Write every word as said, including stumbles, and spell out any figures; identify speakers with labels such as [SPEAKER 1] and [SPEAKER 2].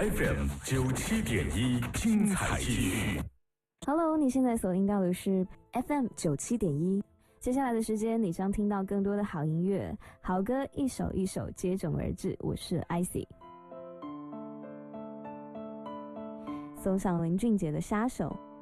[SPEAKER 1] F M 九七点一，精彩继续。
[SPEAKER 2] Hello， 你现在所听到的是 F M 九七点一。接下来的时间，你将听到更多的好音乐，好歌一首一首接踵而至。我是 I C。送上林俊杰的《杀手》。